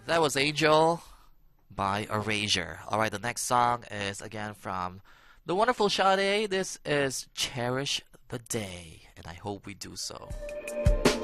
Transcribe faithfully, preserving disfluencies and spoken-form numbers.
That was Angel by Erasure. Alright, the next song is again from the wonderful Sade. This is Cherish the Day, and I hope we do so.